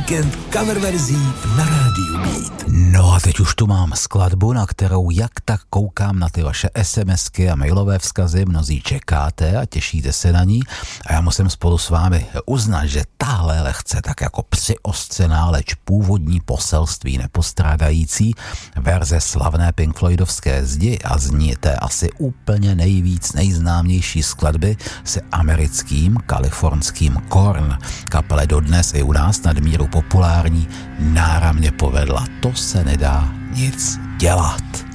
víkend cover verzí na rádiu Beat. No a teď už tu mám skladbu, na kterou jak tak koukám na ty vaše SMSky a mailové vzkazy, mnozí čekáte a těšíte se na ní a já musím spolu s vámi uznat, že tahle lehce tak jako přiostřená, leč původní poselství nepostrádající verze slavné Pink Floydovské Zdi a zní té asi úplně nejznámější skladby se americkým kalifornským Korn. Kapele dodnes i u nás nadmíru populární, náramně povedla. To se nedá nic dělat.